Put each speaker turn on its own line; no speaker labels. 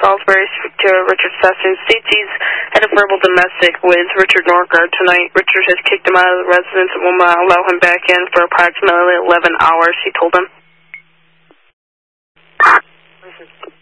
Salisbury, speak to Richard Sesson. States he's had a verbal domestic with Richard Norgard tonight. Richard has kicked him out of the residence and will not allow him back in for approximately 11 hours, he told him.